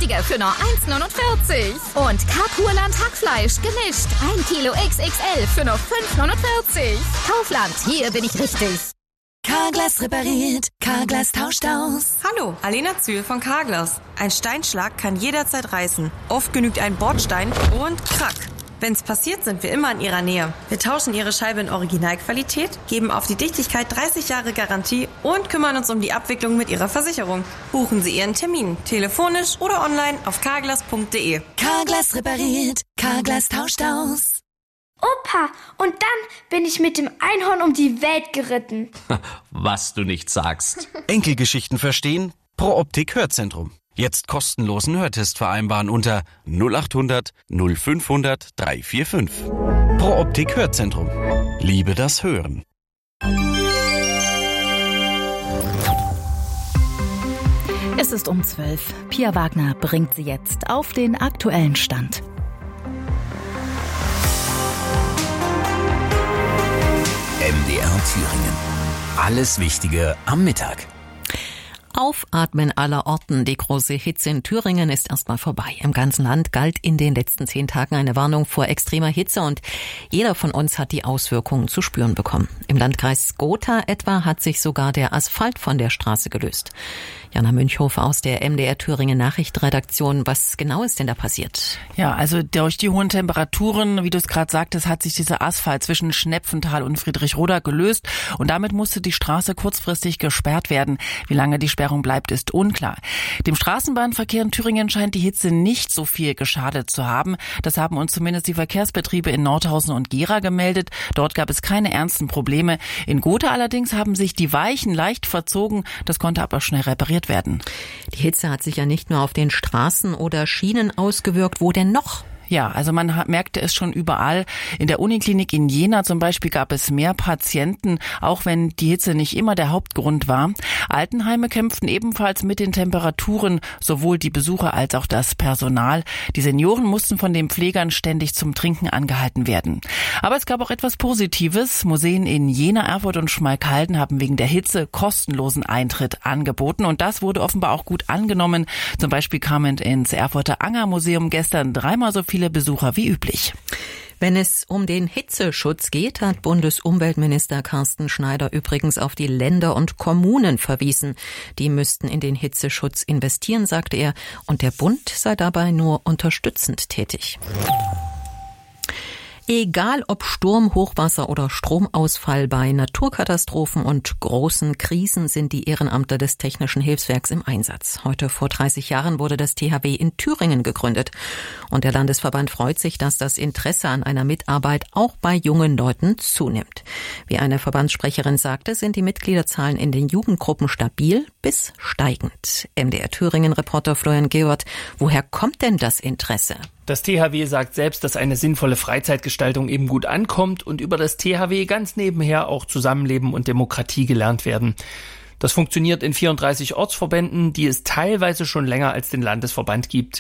günstiger für nur 1,49. Und Carpurland Hackfleisch gemischt. 1 Kilo XXL für nur 5,49. Kaufland, hier bin ich richtig. Carglass repariert, Carglass tauscht aus. Hallo, Alena Zühl von Carglass. Ein Steinschlag kann jederzeit reißen. Oft genügt ein Bordstein und krack. Wenn's passiert, sind wir immer in Ihrer Nähe. Wir tauschen Ihre Scheibe in Originalqualität, geben auf die Dichtigkeit 30 Jahre Garantie und kümmern uns um die Abwicklung mit Ihrer Versicherung. Buchen Sie Ihren Termin, telefonisch oder online auf carglass.de. Carglass repariert, Carglass tauscht aus. Opa, und dann bin ich mit dem Einhorn um die Welt geritten. Was du nicht sagst. Enkelgeschichten verstehen? Pro Optik Hörzentrum. Jetzt kostenlosen Hörtest vereinbaren unter 0800 0500 345. Pro Optik Hörzentrum. Liebe das Hören. Es ist um 12. Pia Wagner bringt Sie jetzt auf den aktuellen Stand. MDR Thüringen. Alles Wichtige am Mittag. Aufatmen aller Orten. Die große Hitze in Thüringen ist erstmal vorbei. Im ganzen Land galt in den letzten 10 Tagen eine Warnung vor extremer Hitze und jeder von uns hat die Auswirkungen zu spüren bekommen. Im Landkreis Gotha etwa hat sich sogar der Asphalt von der Straße gelöst. Jana Münchhofer aus der MDR Thüringen Nachrichtenredaktion. Was genau ist denn da passiert? Ja, also durch die hohen Temperaturen, wie du es gerade sagtest, hat sich dieser Asphalt zwischen Schnepfenthal und Friedrichroda gelöst und damit musste die Straße kurzfristig gesperrt werden. Wie lange die Sperrung bleibt, ist unklar. Dem Straßenbahnverkehr in Thüringen scheint die Hitze nicht so viel geschadet zu haben. Das haben uns zumindest die Verkehrsbetriebe in Nordhausen und Gera gemeldet. Dort gab es keine ernsten Probleme. In Gotha allerdings haben sich die Weichen leicht verzogen. Das konnte aber schnell repariert werden. Die Hitze hat sich ja nicht nur auf den Straßen oder Schienen ausgewirkt. Wo denn noch? Ja, also man merkte es schon überall. In der Uniklinik in Jena zum Beispiel gab es mehr Patienten, auch wenn die Hitze nicht immer der Hauptgrund war. Altenheime kämpften ebenfalls mit den Temperaturen, sowohl die Besucher als auch das Personal. Die Senioren mussten von den Pflegern ständig zum Trinken angehalten werden. Aber es gab auch etwas Positives. Museen in Jena, Erfurt und Schmalkalden haben wegen der Hitze kostenlosen Eintritt angeboten und das wurde offenbar auch gut angenommen. Zum Beispiel kamen ins Erfurter Angermuseum gestern 3-mal so viele Besucher wie üblich. Wenn es um den Hitzeschutz geht, hat Bundesumweltminister Carsten Schneider übrigens auf die Länder und Kommunen verwiesen. Die müssten in den Hitzeschutz investieren, sagte er, und der Bund sei dabei nur unterstützend tätig. Egal ob Sturm, Hochwasser oder Stromausfall, bei Naturkatastrophen und großen Krisen sind die Ehrenamtler des Technischen Hilfswerks im Einsatz. Heute vor 30 Jahren wurde das THW in Thüringen gegründet. Und der Landesverband freut sich, dass das Interesse an einer Mitarbeit auch bei jungen Leuten zunimmt. Wie eine Verbandssprecherin sagte, sind die Mitgliederzahlen in den Jugendgruppen stabil bis steigend. MDR Thüringen-Reporter Florian Gewert, woher kommt denn das Interesse? Das THW sagt selbst, dass eine sinnvolle Freizeitgestaltung eben gut ankommt und über das THW ganz nebenher auch Zusammenleben und Demokratie gelernt werden. Das funktioniert in 34 Ortsverbänden, die es teilweise schon länger als den Landesverband gibt.